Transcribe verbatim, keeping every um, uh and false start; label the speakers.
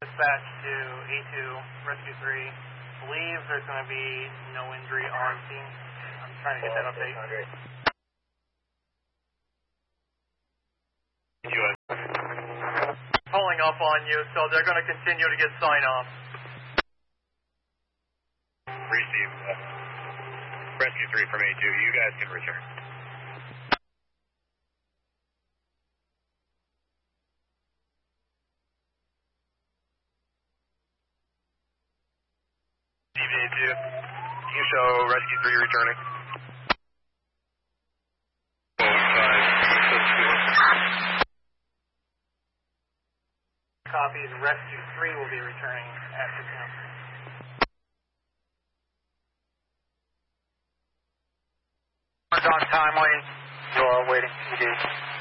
Speaker 1: Dispatch to A two, Rescue three. Believe there's going to be no injury on scene. I'm trying to get that update.
Speaker 2: U S
Speaker 1: Pulling up on you, so they're going to continue to get sign-off.
Speaker 2: Receive. Uh, Rescue three from A two. You guys can return. A two. You show Rescue three returning.
Speaker 1: Copy, the Rescue three will be returning at the camp. On time, waiting. You're waiting, P D.